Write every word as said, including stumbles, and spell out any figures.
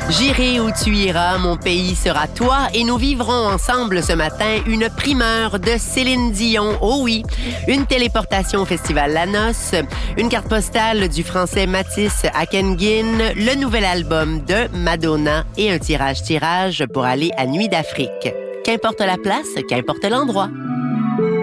J'irai où tu iras, mon pays sera toi et nous vivrons ensemble ce matin une primeur de Céline Dion. Oh oui, une téléportation au Festival La Noce, une carte postale du français Mathis Akenguin, le nouvel album de Madonna et un tirage-tirage pour aller à Nuit d'Afrique. Qu'importe la place, qu'importe l'endroit.